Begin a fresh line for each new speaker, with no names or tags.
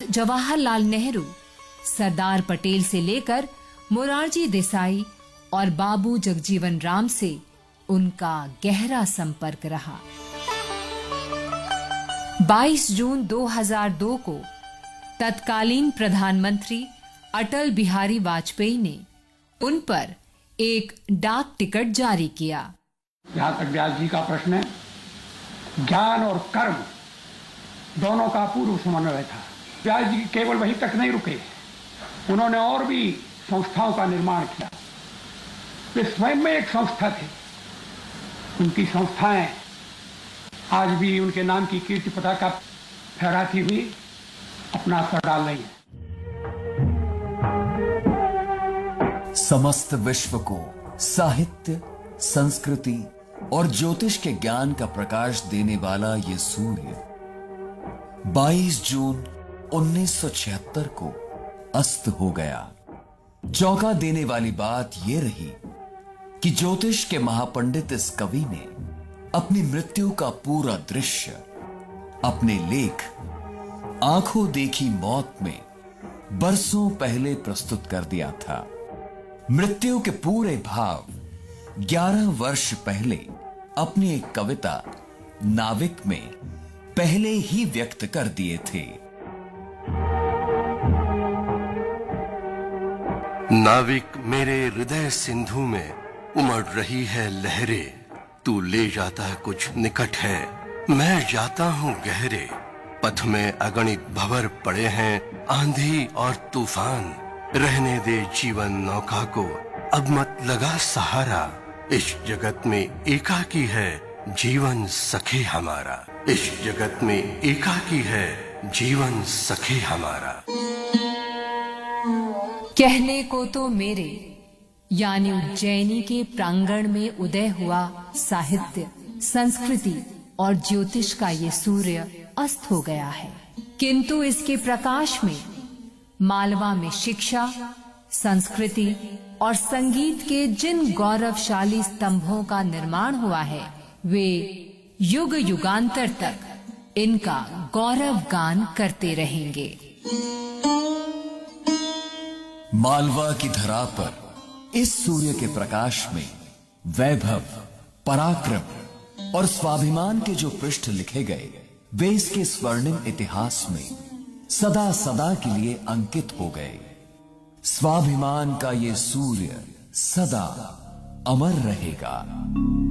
जवाहरलाल नेहरू, सरदार पटेल से लेकर मोरारजी देसाई और बाबू जगजीवन राम से उनका गहरा संपर्क रहा। 22 जून 2002 को तत्कालीन प्रधानमंत्री अटल बिहारी वाजपेयी ने उन पर एक डाक टिकट जारी किया।
जहां तक व्यास जी का प्रश्न है, ज्ञान और कर्म दोनों का पूर्व समन्वय था। व्यास जी केवल वहीं तक नहीं रुके, उन्होंने और भी संस्थाओं का निर्माण किया। वे स्वयं में एक संस्था थे। उनकी संस्थाएं आज भी उनके नाम की कीर्ति पताका फहराती हुई अपना असर डाल रही हैं।
समस्त विश्व को साहित्य, संस्कृति और ज्योतिष के ज्ञान का प्रकाश देने वाला ये सूर्य 22 जून 1976 को अस्त हो गया। चौंका देने वाली बात यह रही कि ज्योतिष के महापंडित इस कवि ने अपनी मृत्यु का पूरा दृश्य अपने लेख आंखों देखी मौत में बरसों पहले प्रस्तुत कर दिया था। मृत्यु के पूरे भाव 11 वर्ष पहले अपनी एक कविता नाविक में पहले ही व्यक्त कर दिए थे।
नाविक मेरे हृदय सिंधु में उमड़ रही है लहरें, तू ले जाता कुछ निकट है, मैं जाता हूं गहरे। पथ में अगणित भंवर पड़े हैं, आंधी और तूफान, रहने दे जीवन नौका को, अब मत लगा सहारा। इस जगत में एकाकी है जीवन सखी हमारा, इस जगत में एकाकी है जीवन सखी हमारा।
कहने को तो मेरे यानी उज्जैनी के प्रांगण में उदय हुआ साहित्य, संस्कृति और ज्योतिष का ये सूर्य अस्त हो गया है, किंतु इसके प्रकाश में मालवा में शिक्षा, संस्कृति और संगीत के जिन गौरवशाली स्तंभों का निर्माण हुआ है, वे युग युगांतर तक इनका गौरव गान करते रहेंगे।
मालवा की धरा पर इस सूर्य के प्रकाश में वैभव, पराक्रम और स्वाभिमान के जो पृष्ठ लिखे गए, वे इसके स्वर्णिम इतिहास में सदा सदा के लिए अंकित हो गए। स्वाभिमान का ये सूर्य सदा अमर रहेगा।